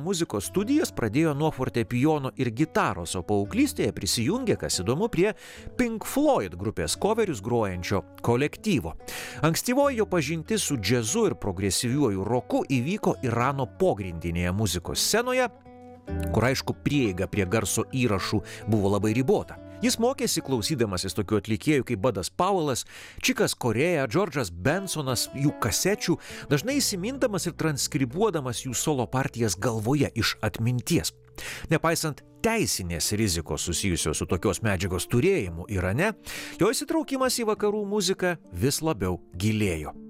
muzikos studijas pradėjo nuo fortepijono ir gitaros, o paauglystėje prisijungė, kas įdomu, prie Pink Floyd grupės koverius grojančio kolektyvo. Ankstyvoji jo pažintis su džiazu ir progresyviuoju roku įvyko Irano pogrindinėje muzikos scenoje, kur aišku prieiga prie garso įrašų buvo labai ribota. Jis mokėsi klausydamasis tokių atlikėjų kaip Budas Powellas, Chikas Corea, George'as Bensonas, jų kasečių, dažnai įsimindamas ir transkribuodamas jų solo partijas galvoje iš atminties. Nepaisant teisinės rizikos susijusios su tokios medžiagos turėjimu Irane, jo įsitraukimas į vakarų muziką vis labiau gilėjo.